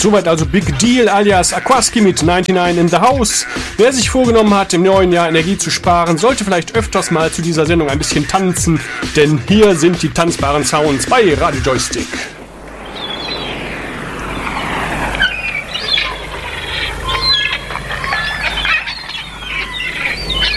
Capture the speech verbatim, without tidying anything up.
Soweit also Big Deal alias Aquaski mit neunundneunzig in the House. Wer sich vorgenommen hat, im neuen Jahr Energie zu sparen, sollte vielleicht öfters mal zu dieser Sendung ein bisschen tanzen, denn hier sind die tanzbaren Sounds bei Radio Joystick.